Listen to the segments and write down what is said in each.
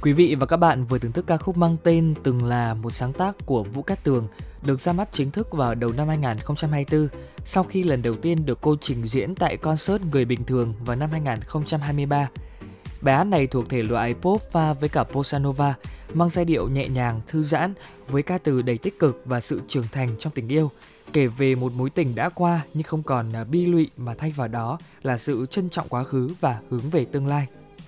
Quý vị và các bạn vừa thưởng thức ca khúc mang tên Từng là một sáng tác của Vũ Cát Tường, được ra mắt chính thức vào đầu năm 2024 sau khi lần đầu tiên được cô trình diễn tại concert Người Bình Thường vào năm 2023. Bài hát này thuộc thể loại pop pha với cả bossa nova, mang giai điệu nhẹ nhàng, thư giãn với ca từ đầy tích cực và sự trưởng thành trong tình yêu, kể về một mối tình đã qua nhưng không còn bi lụy mà thay vào đó là sự trân trọng quá khứ và hướng về tương lai.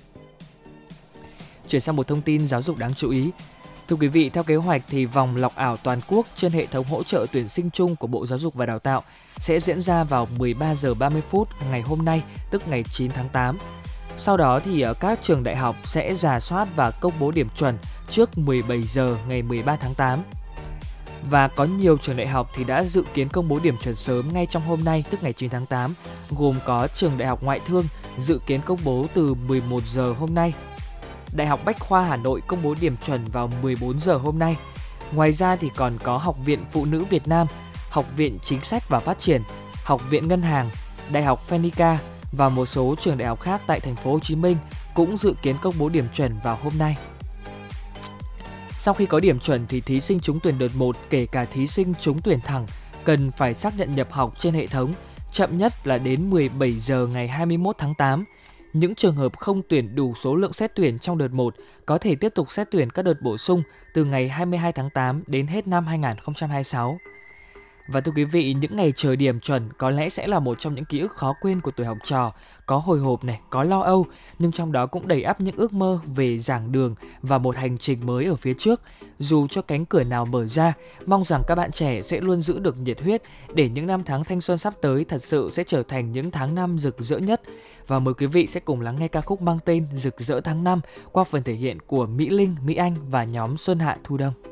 Chuyển sang một thông tin giáo dục đáng chú ý. Thưa quý vị, theo kế hoạch thì vòng lọc ảo toàn quốc trên hệ thống hỗ trợ tuyển sinh chung của Bộ Giáo dục và Đào tạo sẽ diễn ra vào 13 giờ 30 phút ngày hôm nay, tức ngày 9 tháng 8. Sau đó thì các trường đại học sẽ rà soát và công bố điểm chuẩn trước 17 giờ ngày 13 tháng 8. Và có nhiều trường đại học thì đã dự kiến công bố điểm chuẩn sớm ngay trong hôm nay, tức ngày 9 tháng 8, gồm có trường Đại học Ngoại thương dự kiến công bố từ 11 giờ hôm nay. Đại học Bách khoa Hà Nội công bố điểm chuẩn vào 14 giờ hôm nay. Ngoài ra thì còn có Học viện Phụ nữ Việt Nam, Học viện Chính sách và Phát triển, Học viện Ngân hàng, Đại học Phenica và một số trường đại học khác tại thành phố Hồ Chí Minh cũng dự kiến công bố điểm chuẩn vào hôm nay. Sau khi có điểm chuẩn thì thí sinh trúng tuyển đợt 1, kể cả thí sinh trúng tuyển thẳng, cần phải xác nhận nhập học trên hệ thống chậm nhất là đến 17 giờ ngày 21 tháng 8. Những trường hợp không tuyển đủ số lượng xét tuyển trong đợt 1 có thể tiếp tục xét tuyển các đợt bổ sung từ ngày 22 tháng 8 đến hết năm 2026. Và thưa quý vị, những ngày chờ điểm chuẩn có lẽ sẽ là một trong những ký ức khó quên của tuổi học trò, có hồi hộp này, có lo âu, nhưng trong đó cũng đầy ắp những ước mơ về giảng đường và một hành trình mới ở phía trước. Dù cho cánh cửa nào mở ra, mong rằng các bạn trẻ sẽ luôn giữ được nhiệt huyết để những năm tháng thanh xuân sắp tới thật sự sẽ trở thành những tháng năm rực rỡ nhất. Và mời quý vị sẽ cùng lắng nghe ca khúc mang tên Rực rỡ tháng 5 qua phần thể hiện của Mỹ Linh, Mỹ Anh và nhóm Xuân Hạ Thu Đông.